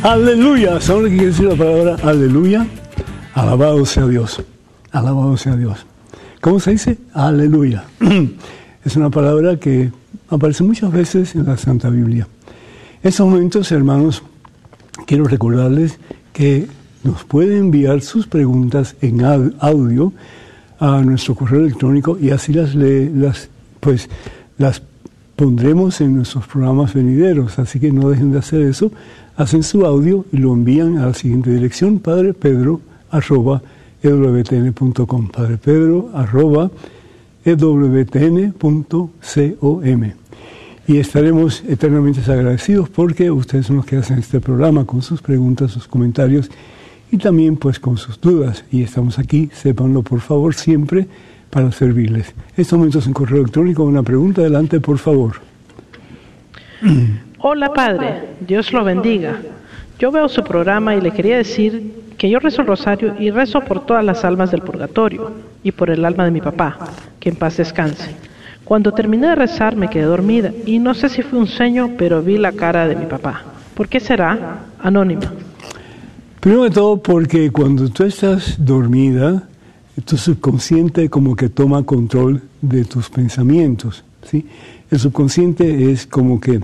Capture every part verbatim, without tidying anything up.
Aleluya. ¿Saben lo que quiere decir la palabra aleluya? Alabado sea Dios. Alabado sea Dios. ¿Cómo se dice? Aleluya. Es una palabra que aparece muchas veces en la Santa Biblia. En estos momentos, hermanos, quiero recordarles que nos pueden enviar sus preguntas en audio a nuestro correo electrónico y así las, le, las, pues, las pondremos en nuestros programas venideros. Así que no dejen de hacer eso. Hacen su audio y lo envían a la siguiente dirección: padrepedro arroba e w t n punto com, padrepedro arroba e w t n punto com. Y estaremos eternamente agradecidos porque ustedes son los que hacen este programa con sus preguntas, sus comentarios y también pues con sus dudas. Y estamos aquí, sépanlo por favor, siempre para servirles. En estos momentos en correo electrónico, una pregunta, adelante por favor. Hola Padre, Dios lo bendiga. Yo veo su programa y le quería decir que yo rezo el rosario y rezo por todas las almas del purgatorio y por el alma de mi papá, que en paz descanse. Cuando terminé de rezar me quedé dormida y no sé si fue un sueño, pero vi la cara de mi papá. ¿Por qué será? Anónima. Primero de todo porque cuando tú estás dormida, tu subconsciente como que toma control de tus pensamientos, ¿sí? El subconsciente es como que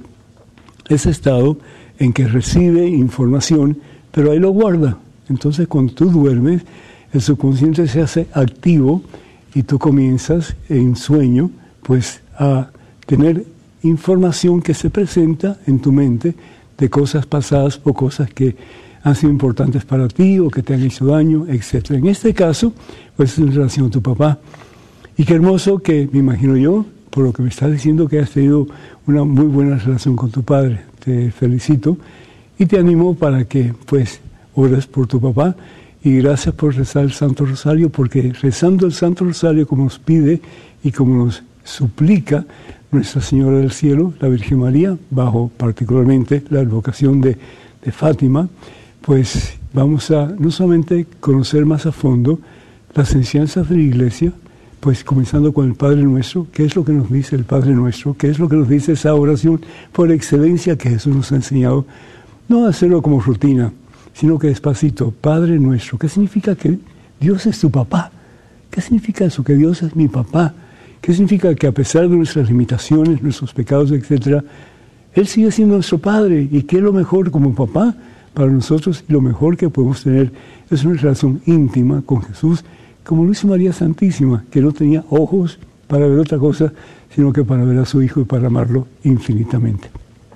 ese estado en que recibe información, pero ahí lo guarda. Entonces cuando tú duermes, el subconsciente se hace activo y tú comienzas en sueño pues a tener información que se presenta en tu mente de cosas pasadas o cosas que han sido importantes para ti o que te han hecho daño, etcétera. En este caso, pues es en relación a tu papá. Y qué hermoso que, me imagino yo, por lo que me estás diciendo, que has tenido una muy buena relación con tu padre. Te felicito y te animo para que pues ores por tu papá. Y gracias por rezar el Santo Rosario, porque rezando el Santo Rosario como nos pide y como nos suplica Nuestra Señora del Cielo, la Virgen María, bajo particularmente la advocación de, de Fátima, pues vamos a no solamente conocer más a fondo las enseñanzas de la Iglesia, pues comenzando con el Padre Nuestro, qué es lo que nos dice el Padre Nuestro, qué es lo que nos dice esa oración por excelencia que Jesús nos ha enseñado, no hacerlo como rutina, sino que despacito, Padre Nuestro. ¿Qué significa que Dios es tu papá? ¿Qué significa eso, que Dios es mi papá? ¿Qué significa que a pesar de nuestras limitaciones, nuestros pecados, etcétera, Él sigue siendo nuestro Padre? ¿Y qué es lo mejor como papá para nosotros? Y lo mejor que podemos tener es una relación íntima con Jesús, como lo hizo María Santísima, que no tenía ojos para ver otra cosa, sino que para ver a su Hijo y para amarlo infinitamente.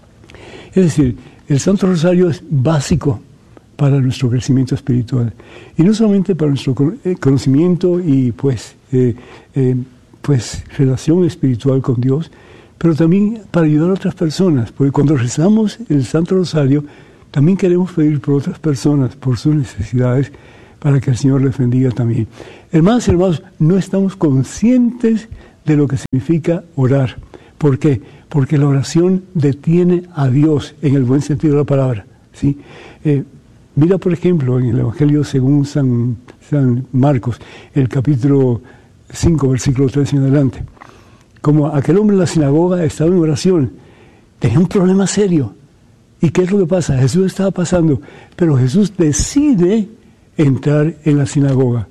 Es decir, el Santo Rosario es básico para nuestro crecimiento espiritual. Y no solamente para nuestro conocimiento y pues, eh, eh, pues relación espiritual con Dios, pero también para ayudar a otras personas. Porque cuando rezamos el Santo Rosario, también queremos pedir por otras personas, por sus necesidades, para que el Señor les bendiga también. Hermanos y hermanos, no estamos conscientes de lo que significa orar. ¿Por qué? Porque la oración detiene a Dios en el buen sentido de la palabra, ¿sí? Eh, mira, por ejemplo, en el Evangelio según San, San Marcos, el capítulo cinco, versículo tres en adelante. Como aquel hombre en la sinagoga estaba en oración, tenía un problema serio. ¿Y qué es lo que pasa? Jesús estaba pasando, pero Jesús decide entrar en la sinagoga.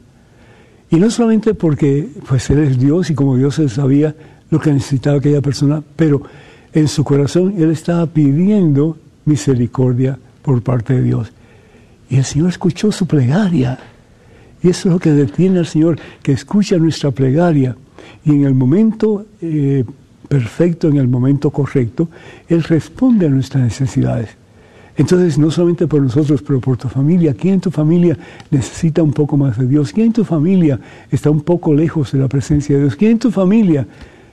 Y no solamente porque pues Él es Dios y como Dios Él sabía lo que necesitaba aquella persona, pero en su corazón Él estaba pidiendo misericordia por parte de Dios. Y el Señor escuchó su plegaria. Y eso es lo que detiene al Señor, que escucha nuestra plegaria. Y en el momento eh, perfecto, en el momento correcto, Él responde a nuestras necesidades. Entonces, no solamente por nosotros, pero por tu familia. ¿Quién en tu familia necesita un poco más de Dios? ¿Quién en tu familia está un poco lejos de la presencia de Dios? ¿Quién en tu familia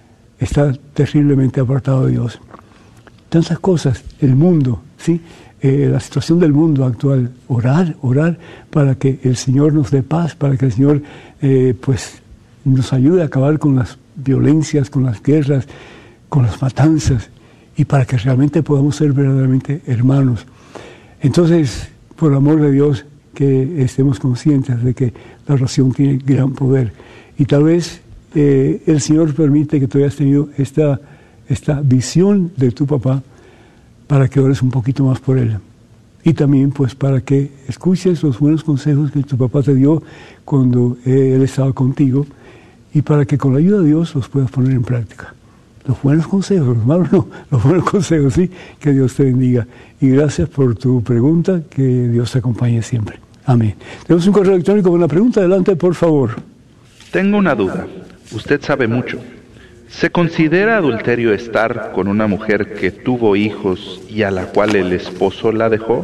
está terriblemente apartado de Dios? Tantas cosas, el mundo, ¿sí? Eh, la situación del mundo actual. Orar, orar para que el Señor nos dé paz, para que el Señor eh, pues, nos ayude a acabar con las violencias, con las guerras, con las matanzas, y para que realmente podamos ser verdaderamente hermanos. Entonces, por amor de Dios, que estemos conscientes de que la oración tiene gran poder. Y tal vez eh, el Señor permite que tú hayas tenido esta, esta visión de tu papá para que ores un poquito más por él. y también pues para que escuches los buenos consejos que tu papá te dio cuando él estaba contigo y para que con la ayuda de Dios los puedas poner en práctica. Los buenos consejos, los malos no, los buenos consejos, sí, que Dios te bendiga. Y gracias por tu pregunta, que Dios te acompañe siempre. Amén. Tenemos un correo electrónico con una pregunta, adelante, por favor. Tengo una duda, usted sabe mucho. ¿Se considera adulterio estar con una mujer que tuvo hijos y a la cual el esposo la dejó?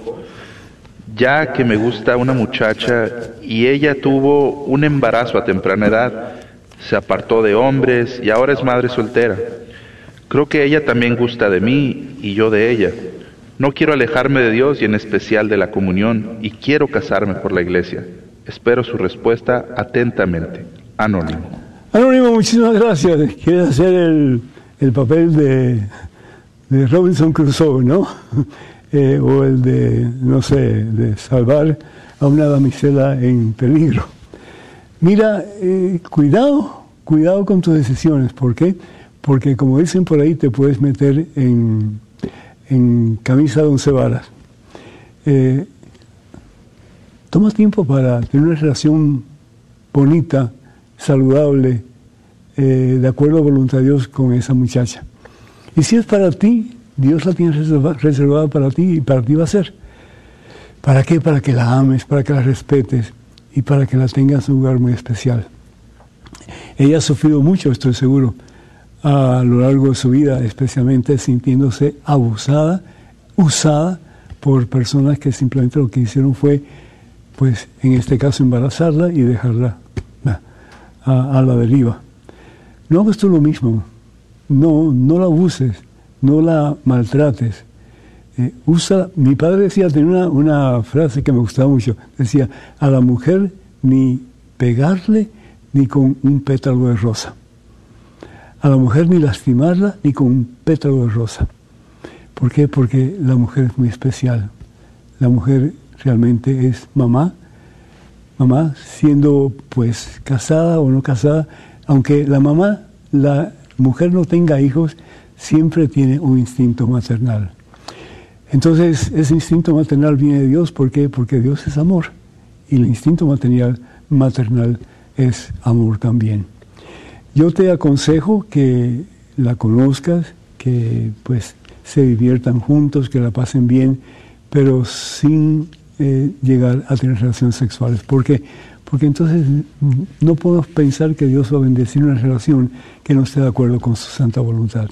Ya que me gusta una muchacha y ella tuvo un embarazo a temprana edad, se apartó de hombres y ahora es madre soltera. Creo que ella también gusta de mí y yo de ella. No quiero alejarme de Dios y en especial de la comunión y quiero casarme por la iglesia. Espero su respuesta atentamente. Anónimo. Anónimo, muchísimas gracias. Quieres hacer el, el papel de, de Robinson Crusoe, ¿no? Eh, o el de, no sé, de salvar a una damisela en peligro. Mira, eh, cuidado, cuidado con tus decisiones. ¿Por qué? Porque como dicen por ahí, te puedes meter en, en camisa de once varas. Eh, toma tiempo para tener una relación bonita, saludable, eh, de acuerdo a la voluntad de Dios con esa muchacha. Y si es para ti, Dios la tiene reserva, reservada para ti y para ti va a ser. ¿Para qué? Para que la ames, para que la respetes y para que la tengas en un lugar muy especial. Ella ha sufrido mucho, estoy seguro, a lo largo de su vida, especialmente sintiéndose abusada, usada por personas que simplemente lo que hicieron fue, pues en este caso, embarazarla y dejarla a, a la deriva. No hagas tú lo mismo, no, no la abuses, no la maltrates. Eh, usa, mi padre decía, tenía una, una frase que me gustaba mucho, decía, a la mujer ni pegarle ni con un pétalo de rosa. A la mujer ni lastimarla ni con un pétalo de rosa. ¿Por qué? Porque la mujer es muy especial. La mujer realmente es mamá, mamá siendo pues casada o no casada, aunque la mamá, la mujer no tenga hijos, siempre tiene un instinto maternal. Entonces, ese instinto maternal viene de Dios. ¿Por qué? Porque Dios es amor. Y el instinto maternal, maternal es amor también. Yo te aconsejo que la conozcas, que pues se diviertan juntos, que la pasen bien, pero sin eh, llegar a tener relaciones sexuales. ¿Por qué? Porque entonces no podemos pensar que Dios va a bendecir una relación que no esté de acuerdo con su santa voluntad.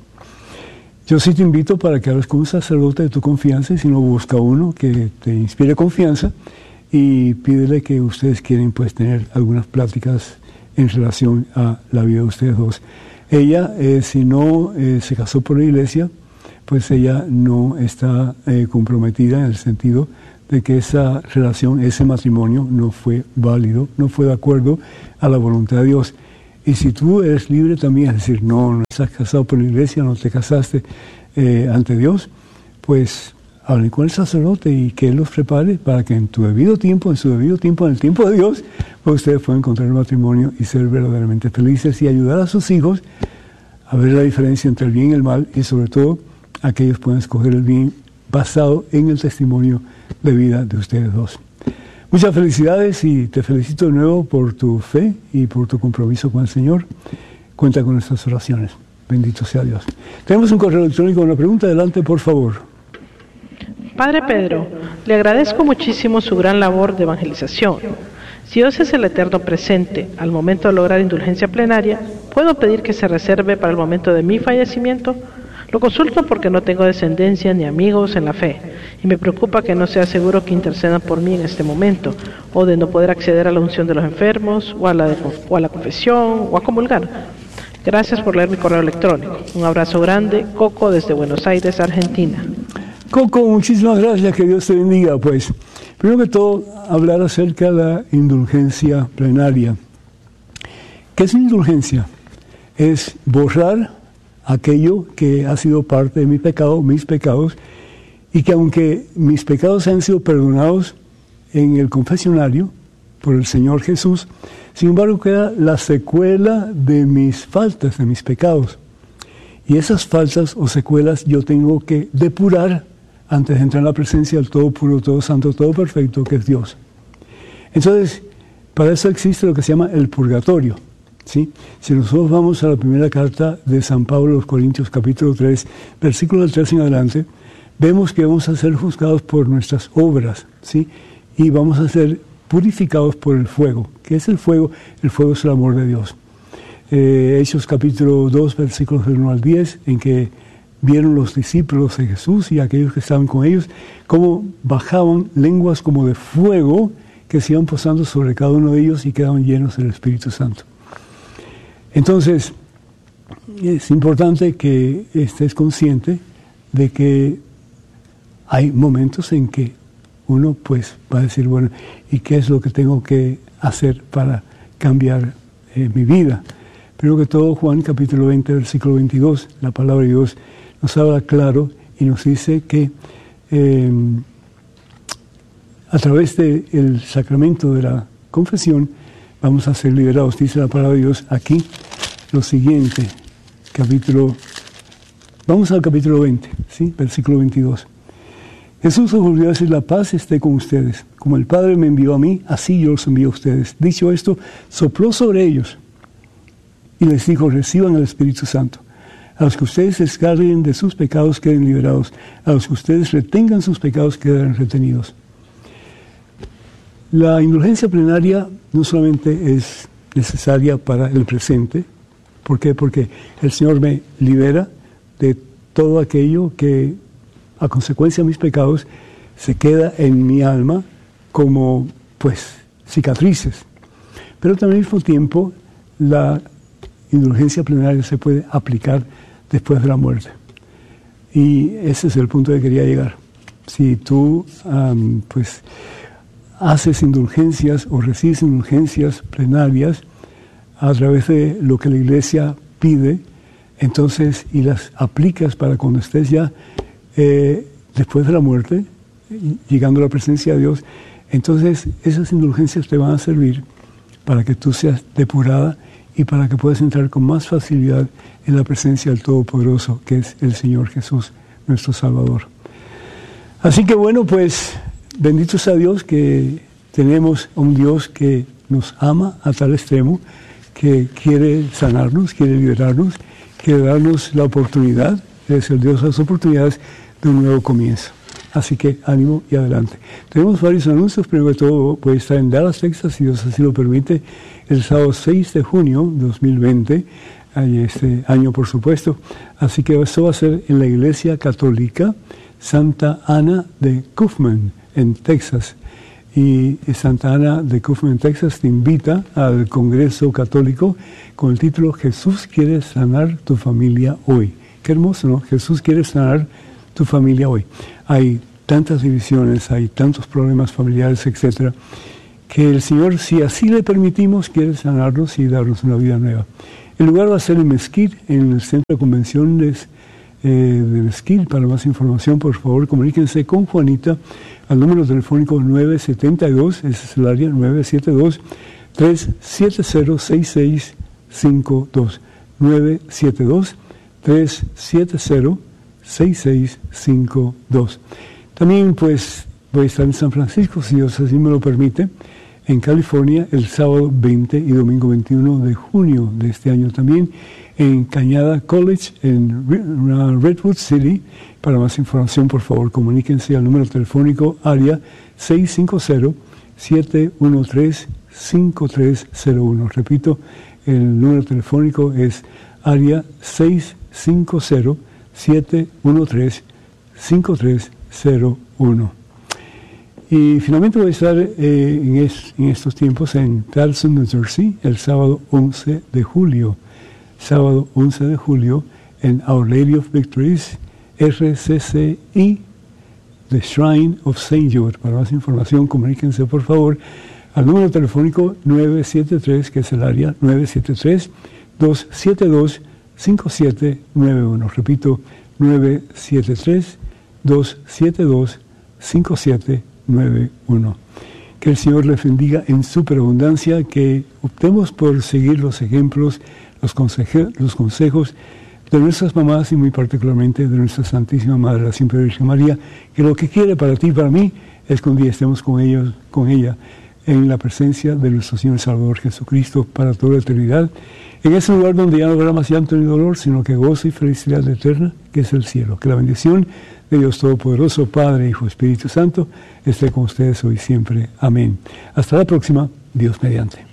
Yo sí te invito para que hables con un sacerdote de tu confianza, y si no, busca uno que te inspire confianza y pídele que ustedes quieren pues tener algunas pláticas en relación a la vida de ustedes dos. Ella, eh, si no eh, se casó por la iglesia, pues ella no está eh, comprometida en el sentido de que esa relación, ese matrimonio no fue válido, no fue de acuerdo a la voluntad de Dios. Y si tú eres libre también, es decir, no, no estás casado por la iglesia, no te casaste eh, ante Dios, pues hablen con el sacerdote y que Él los prepare para que en tu debido tiempo, en su debido tiempo, en el tiempo de Dios, pues ustedes puedan encontrar el matrimonio y ser verdaderamente felices y ayudar a sus hijos a ver la diferencia entre el bien y el mal, y sobre todo a que ellos puedan escoger el bien basado en el testimonio de vida de ustedes dos. Muchas felicidades y te felicito de nuevo por tu fe y por tu compromiso con el Señor. Cuenta con nuestras oraciones. Bendito sea Dios. Tenemos un correo electrónico con una pregunta. Adelante, por favor. Padre Pedro, le agradezco muchísimo su gran labor de evangelización. Si Dios es el eterno presente al momento de lograr indulgencia plenaria, ¿puedo pedir que se reserve para el momento de mi fallecimiento? Lo consulto porque no tengo descendencia ni amigos en la fe, y me preocupa que no sea seguro que intercedan por mí en este momento, o de no poder acceder a la unción de los enfermos, o a la, de, o a la confesión, o a comulgar. Gracias por leer mi correo electrónico. Un abrazo grande, Coco, desde Buenos Aires, Argentina. Coco, muchísimas gracias, que Dios te bendiga. Pues, primero que todo, hablar acerca de la indulgencia plenaria. ¿Qué es indulgencia? Es borrar aquello que ha sido parte de mi pecado, mis pecados, y que aunque mis pecados han sido perdonados en el confesionario por el Señor Jesús, sin embargo queda la secuela de mis faltas, de mis pecados. Y esas faltas o secuelas yo tengo que depurar antes de entrar en la presencia del todo puro, todo santo, todo perfecto, que es Dios. Entonces, para eso existe lo que se llama el purgatorio, ¿sí? Si nosotros vamos a la primera carta de San Pablo a los Corintios, capítulo tres, versículo del tres en adelante, vemos que vamos a ser juzgados por nuestras obras, ¿sí? Y vamos a ser purificados por el fuego. ¿Qué es el fuego? El fuego es el amor de Dios. Eh, Hechos capítulo dos, versículos del uno al diez, en que vieron los discípulos de Jesús y aquellos que estaban con ellos, cómo bajaban lenguas como de fuego que se iban posando sobre cada uno de ellos y quedaban llenos del Espíritu Santo. Entonces, es importante que estés consciente de que hay momentos en que uno pues va a decir, bueno, ¿y qué es lo que tengo que hacer para cambiar eh, mi vida? Primero que todo, Juan capítulo veinte, versículo veintidós, la palabra de Dios nos habla claro y nos dice que eh, a través del sacramento de la confesión vamos a ser liberados. Dice la palabra de Dios aquí lo siguiente, capítulo, vamos al capítulo veinte, ¿sí? Versículo veintidós. Jesús os volvió a decir, la paz esté con ustedes. Como el Padre me envió a mí, así yo los envío a ustedes. Dicho esto, sopló sobre ellos y les dijo, reciban el Espíritu Santo. A los que ustedes se descarguen de sus pecados queden liberados. A los que ustedes retengan sus pecados quedarán retenidos. La indulgencia plenaria no solamente es necesaria para el presente. ¿Por qué? Porque el Señor me libera de todo aquello que, a consecuencia de mis pecados, se queda en mi alma como, pues, cicatrices. Pero también al mismo tiempo, la indulgencia plenaria se puede aplicar después de la muerte. Y ese es el punto que quería llegar. Si tú, um, pues, haces indulgencias o recibes indulgencias plenarias a través de lo que la Iglesia pide, entonces, y las aplicas para cuando estés ya eh, después de la muerte, llegando a la presencia de Dios, entonces esas indulgencias te van a servir para que tú seas depurada y para que puedas entrar con más facilidad en la presencia del Todopoderoso, que es el Señor Jesús, nuestro Salvador. Así que bueno, pues, bendito sea Dios que tenemos a un Dios que nos ama a tal extremo, que quiere sanarnos, quiere liberarnos, quiere darnos la oportunidad, es el Dios de las oportunidades, de un nuevo comienzo. Así que ánimo y adelante. Tenemos varios anuncios, primero que todo voy a estar en Dallas, Texas, si Dios así lo permite, el sábado seis de junio de dos mil veinte, este año por supuesto. Así que esto va a ser en la Iglesia Católica Santa Ana de Kaufman, en Texas. Y Santa Ana de Kaufman, en Texas, te invita al Congreso Católico con el título Jesús quiere sanar tu familia hoy. Qué hermoso, ¿no? Jesús quiere sanar tu familia hoy. Hay tantas divisiones, hay tantos problemas familiares, etcétera, que el Señor, si así le permitimos, quiere sanarnos y darnos una vida nueva. El lugar va a ser en Mesquite, en el Centro de Convenciones eh, de Mesquite. Para más información, por favor, comuníquense con Juanita al número telefónico nueve siete dos, ese es el área, nueve siete dos, tres siete cero, seis seis cinco dos. nueve siete dos, tres siete cero, seis seis cinco dos. También, pues, voy a estar en San Francisco, si Dios así me lo permite, en California, el sábado veinte y domingo veintiuno de junio de este año también, en Cañada College, en Redwood City. Para más información, por favor, comuníquense al número telefónico área seis cinco cero, siete uno tres, cinco tres cero uno. Repito, el número telefónico es área seis cinco cero, siete uno tres, cinco tres cero uno. Y finalmente voy a estar eh, en, es, en estos tiempos en Towson, New Jersey, el sábado once de julio. Sábado once de julio en Our Lady of Victories, R C C I, The Shrine of Saint Jude. Para más información, comuníquense por favor al número telefónico nueve siete tres, que es el área nueve siete tres, dos siete dos, cinco siete nueve uno. Repito, nueve siete tres, dos siete dos, cinco siete nueve uno. Que el Señor les bendiga en superabundancia, que optemos por seguir los ejemplos, los, conseje- los consejos de nuestras mamás y muy particularmente de nuestra Santísima Madre, la Siempre Virgen María, que lo que quiere para ti y para mí es que un día estemos con ellos, con ella, en la presencia de nuestro Señor Salvador Jesucristo para toda la eternidad, en ese lugar donde ya no habrá más llanto ni dolor, sino que gozo y felicidad eterna, que es el cielo. Que la bendición de Dios Todopoderoso, Padre, Hijo, Espíritu Santo, esté con ustedes hoy y siempre. Amén. Hasta la próxima, Dios mediante.